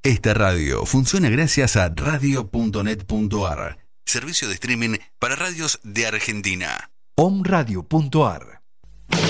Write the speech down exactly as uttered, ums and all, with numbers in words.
Esta radio funciona gracias a radio punto net punto a r, servicio de streaming para radios de Argentina. om radio punto a r